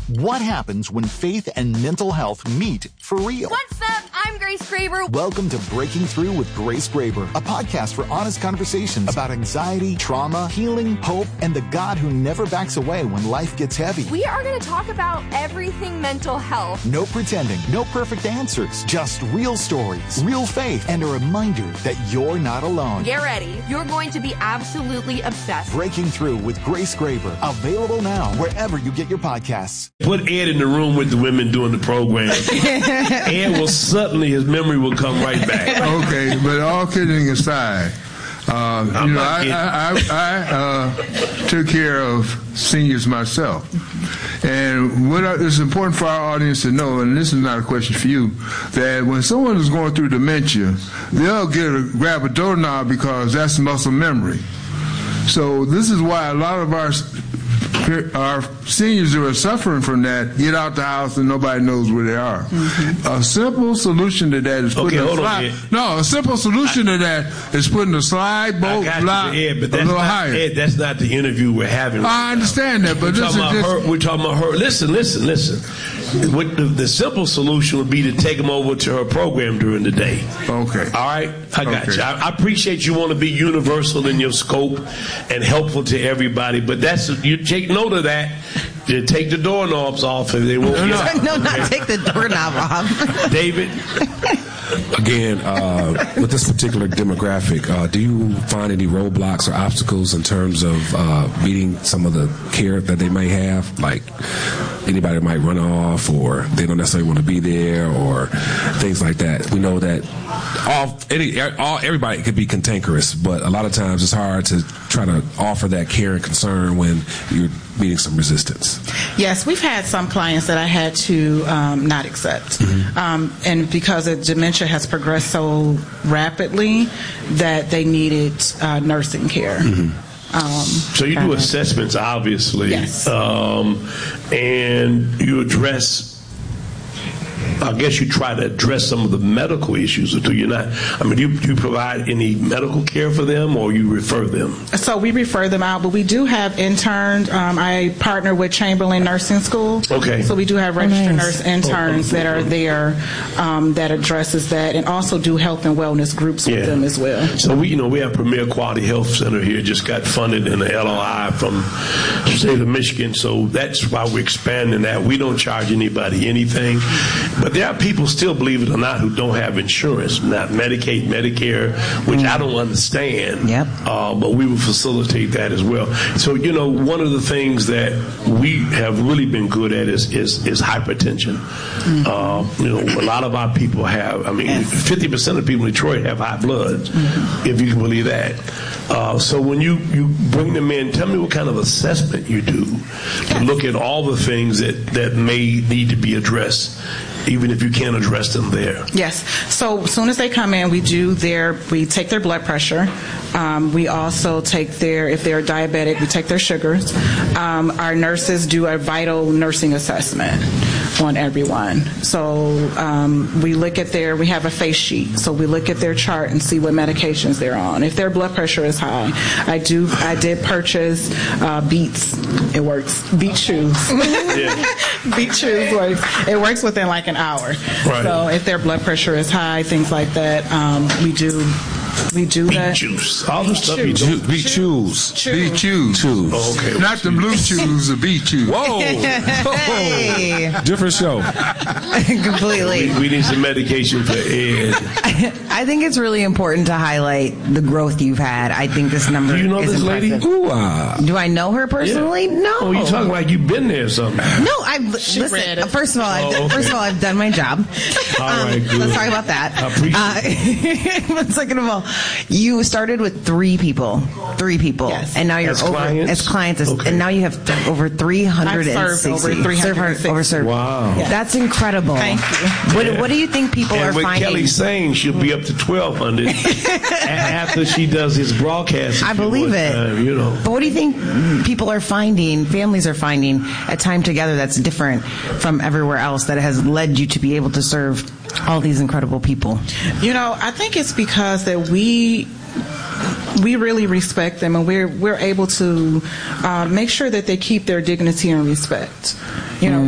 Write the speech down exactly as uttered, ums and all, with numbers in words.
What happens when faith and mental health meet for real? What's up? I'm Grace Graber. Welcome to Breaking Through with Grace Graber, a podcast for honest conversations about anxiety, trauma, healing, hope, and the God who never backs away when life gets heavy. We are going to talk about everything mental health. No pretending, no perfect answers, just real stories, real faith, and a reminder that you're not alone. Get ready. You're going to be absolutely obsessed. Breaking Through with Grace Graber, available now wherever you get your podcasts. Put Ed in the room with the women doing the program. Ed will suddenly, his memory will come right back. Okay, but all kidding aside, uh, you know, I, I, I, I uh, took care of seniors myself. And what is important for our audience to know, and this is not a question for you, that when someone is going through dementia, they'll get a, grab a doorknob because that's muscle memory. So this is why a lot of our our seniors who are suffering from that get out the house and nobody knows where they are. Mm-hmm. A simple solution to that is putting okay, a slide. No, a simple solution I, to that is putting a slide boat block Ed, but a that's little not, higher. Ed, that's not the interview we're having. Right I understand now. that, but we're this talking is about just, her. We're talking about her. Listen, listen, listen. What the, the simple solution would be to take them over to her program during the day. Okay. All right, I got okay. you. I, I appreciate you want to be universal in your scope and helpful to everybody, but that's you take note of that. You take the doorknobs off and they won't no, get no, out. no, not take the doorknob off. David? Again, uh, with this particular demographic, uh, do you find any roadblocks or obstacles in terms of uh, meeting some of the care that they may have? Like anybody might run off or they don't necessarily want to be there or things like that. We know that all, any, all everybody could be cantankerous, but a lot of times it's hard to try to offer that care and concern when you're meeting some resistance. Yes, we've had some clients that I had to um, not accept. Mm-hmm. Um, and because the dementia has progressed so rapidly that they needed uh, nursing care. Mm-hmm. Um, so you do assessments, obviously. Yes. Um, and you address, I guess you try to address some of the medical issues, or do you not? I mean, do you, do you provide any medical care for them, or you refer them? So we refer them out, but we do have interns. Um, I partner with Chamberlain Nursing School. Okay. So we do have registered oh, nice. nurse interns that are there um, that addresses that, and also do health and wellness groups with yeah. them as well. So we, you know, we have Premier Quality Health Center here, just got funded in the L O I from the state of Michigan. So that's why we're expanding that. We don't charge anybody anything. But there are people still, believe it or not, who don't have insurance, not Medicaid, Medicare, which I don't understand. Yep. Uh, but we will facilitate that as well. So, you know, one of the things that we have really been good at is is, is hypertension. Mm-hmm. Uh, you know, a lot of our people have, I mean, yes. fifty percent of people in Detroit have high blood, mm-hmm. if you can believe that. Uh, so when you, you bring them in, tell me what kind of assessment you do to look at all the things that, that may need to be addressed, even if you can't address them there. Yes. So as soon as they come in, we do their, we take their blood pressure. Um, we also take their, if they're diabetic, we take their sugars. Um, our nurses do a vital nursing assessment on everyone. So um, we look at their, we have a face sheet. So we look at their chart and see what medications they're on. If their blood pressure is high, I do, I did purchase uh, Beats. It works. Beat shoes. Yeah. Beat shoes works. It works within like an hour. Right. So if their blood pressure is high, things like that, um, we do we do Beet that. juice. All the stuff you do. Beet choose. Beet choose. Choose. Oh, okay. Not the blue chews, the beet chews. Whoa. Hey. Different show. Completely. We, we need some medication for Ed. I think it's really important to highlight the growth you've had. I think this number Do you know is this lady? impressive. Ooh, uh, Do I know her personally? Yeah. No. Oh, you talking like you've been there or something. No, I've She listen. read it. First of all, I've Oh, done, okay. first of all, I've done my job. All right, good. Let's talk about that. I appreciate uh, but second of all, you started with three people, three people, Yes. and now you're As over clients? as clients, as, Okay. and now you have th- over three hundred I've served over three hundred sixty. overserved. Wow. Yeah. That's incredible. Thank you. What, Yeah. what do you think people And are with finding? Kelly saying she'll be up to twelve hundred after she does his broadcast. I believe it. Time, you know. But what do you think people are finding, families are finding, a time together that's different from everywhere else that has led you to be able to serve all these incredible people? You know, I think it's because that we we really respect them, and we're we're able to uh, make sure that they keep their dignity and respect. You know.